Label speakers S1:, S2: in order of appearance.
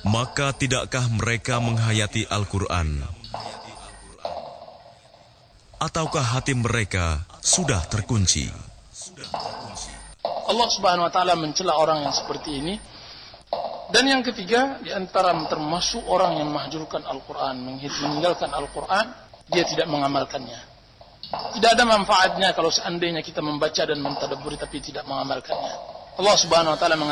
S1: Maka tidakkah mereka menghayati Al-Quran? Ataukah hati mereka sudah terkunci?
S2: Allah Subhanahu wa taala mencela orang yang seperti ini. Dan yang ketiga, di antara termasuk orang yang mahjurkan Al-Quran, meninggalkan Al-Quran, dia tidak mengamalkannya. Tidak ada manfaatnya kalau seandainya kita membaca dan mentadabburi tapi tidak mengamalkannya. Allah Subhanahu wa taala